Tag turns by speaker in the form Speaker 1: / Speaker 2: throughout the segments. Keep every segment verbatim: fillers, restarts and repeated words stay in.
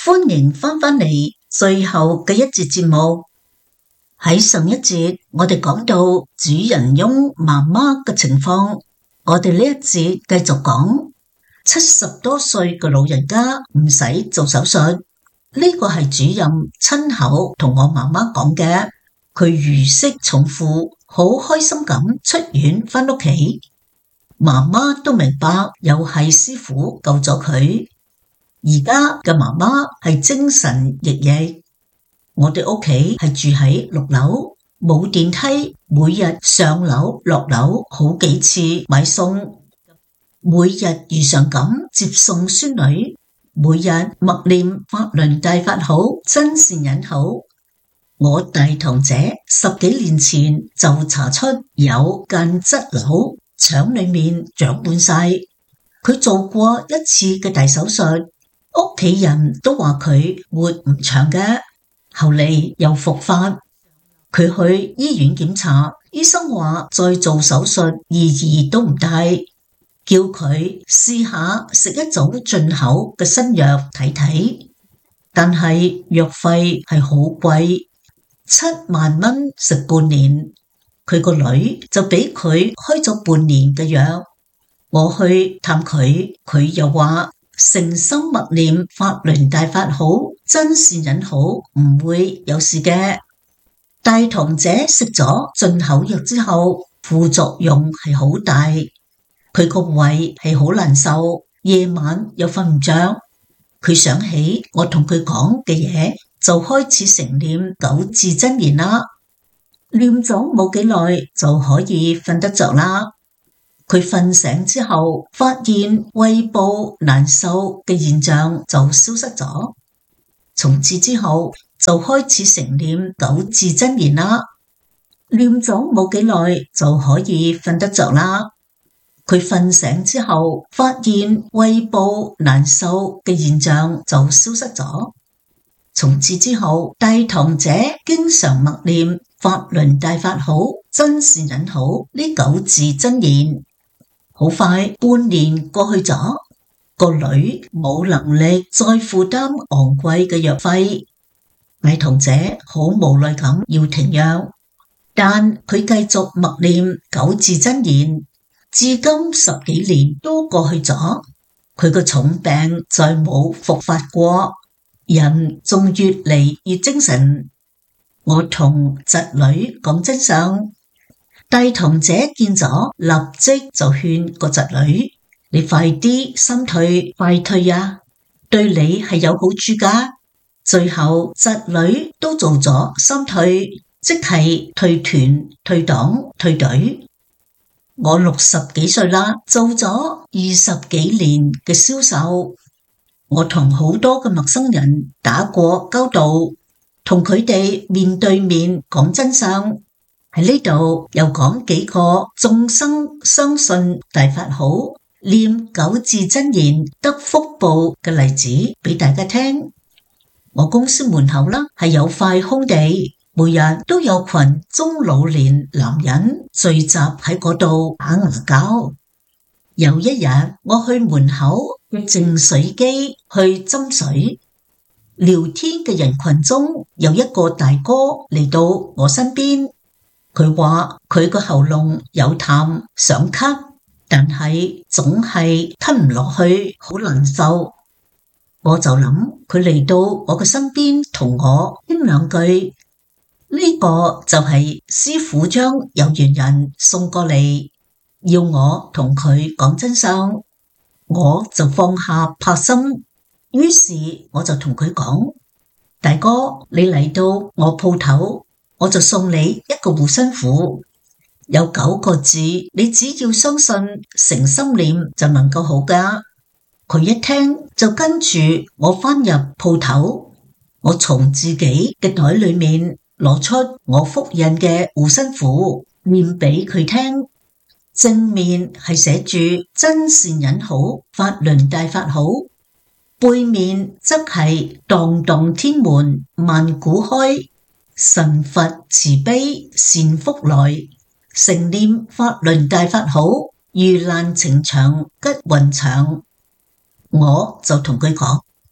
Speaker 1: 歡迎返返嚟最後嘅一節節目。喺上一節我哋講到主人翁媽媽嘅情況，我哋呢一節繼續講七十多歲嘅老人家唔使做手術，呢個係主任親口同我媽媽講嘅。佢如釋重負，好開心咁出院返屋企。媽媽都明白，又係師傅救咗佢。而家嘅媽媽係精神奕奕。我哋屋企係住喺六樓，冇電梯，每日上樓落樓好幾次買餸，每日如常咁接送孫女，每日默念法輪大法好，真善忍好。我大堂姐十幾年前就查出有間質瘤，腸裏面長滿晒。佢做過一次嘅大手術，屋企人都話佢活唔長嘅，後嚟又復發。佢去醫院檢查，醫生話再做手術意義都唔大，叫佢試下食一組進口嘅新藥睇睇。但係藥費係好貴，七萬蚊食半年。佢個女就俾佢開咗半年嘅藥。我去探佢，佢又話誠心默念法輪大法好，真善忍好，唔會有事嘅。大堂姐食咗進口藥之後，副作用係好大，佢個胃係好難受，夜晚又瞓唔着。佢想起我同佢講嘅嘢，就開始成念九字真言啦。念咗冇幾耐就可以瞓得着啦。佢瞓醒之後，發現胃部難受嘅現象就消失咗。從此之後就開始成念九字真言啦。念咗冇幾耐就可以瞓得着啦。佢瞓醒之後，發現胃部難受嘅現象就消失咗。從此之後，大堂姐經常默念法輪大法好，真善忍好呢九字真言。好快半年過去咗，個女冇能力再負擔昂貴嘅藥費，大堂姐好無奈咁要停藥，但佢繼續默念九字真言，至今十幾年都過去咗，佢個重病再冇復發過，人仲越嚟越精神。我同侄女講真相，大堂姐見咗立即就勸個侄女，你快啲心退快退啊，對你係有好處噶。最後侄女都做咗心退，即係退團退黨退隊。我六十幾歲啦，做咗二十幾年嘅銷售，我同好多嘅陌生人打過交道，同佢哋面對面講真相。喺呢度又講幾個眾生相信大法好，念九字真言得福報嘅例子俾大家聽。我公司門口啦係有塊空地，每日都有群中老年男人聚集喺嗰度打牙膠。有一日我去門口嘅淨水機去斟水，聊天嘅人群中有一個大哥嚟到我身邊。佢話佢個喉嚨有痰想咳，但係總係吞唔落去，好難受。我就諗佢嚟到我嘅身邊同我傾兩句，呢個就係師父將有緣人送過嚟，要我同佢講真相。我就放下拍心，於是我就同佢講，大哥，你嚟到我鋪頭，我就送你一個護身符，有九個字，你只要相信誠心念就能夠好㗎。佢一聽就跟住我返入鋪頭，我從自己嘅袋裏面攞出我複印嘅護身符，念俾佢聽。正面係寫住真善忍好，法輪大法好，背面則係蕩蕩天門萬古開，神佛慈悲善福來，成念法輪大法好，遇難情長吉運長。我就同佢講，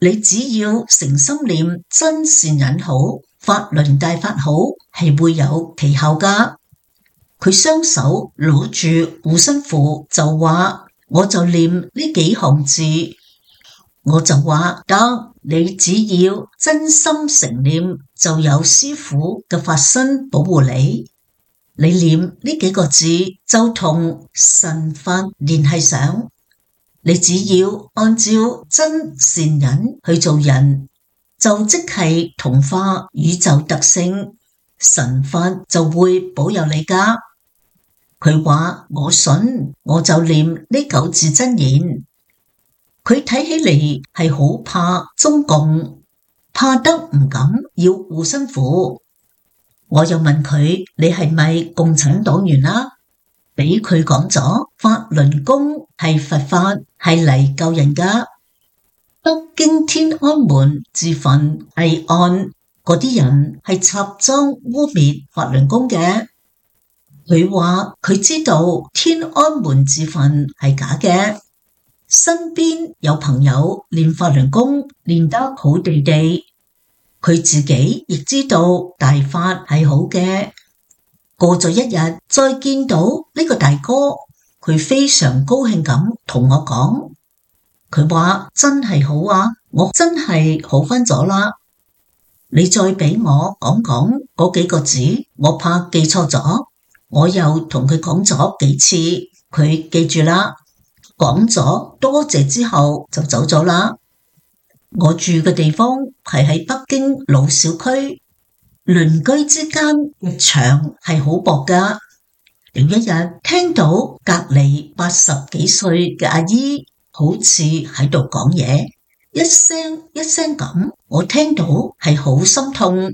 Speaker 1: 你只要誠心念真善忍好，法輪大法好，係會有奇效㗎。佢雙手攞住護身符就話，我就念呢幾行字，我就話得，你只要真心誠念，就有師父嘅法身保護你。你念呢幾個字就同神法聯繫上，你只要按照真善忍去做人，就即係同化宇宙特性，神法就會保佑你㗎。佢話我信，我就念呢九字真言。佢睇起嚟係好怕中共，怕得唔敢要護身符。我又問佢，你係咪共產黨員啦？俾佢講咗，法輪功係佛法，係嚟救人㗎。北京天安門自焚係案，嗰啲人係插贓污衊法輪功嘅。佢話佢知道天安門自焚係假嘅，身邊有朋友練法輪功練得好地地，佢自己亦知道大法係好嘅。過咗一日，再見到呢個大哥，佢非常高興咁同我講，佢話真係好啊，我真係好返咗啦。你再俾我講講嗰幾個字，我怕記錯咗。我又同佢講咗幾次，佢記住啦。講咗多謝之後就走咗啦。我住嘅地方係喺北京老小區，鄰居之間嘅牆係好薄噶。有一日聽到隔籬八十幾歲嘅阿姨好似喺度講嘢，一聲一聲咁，我聽到係好心痛。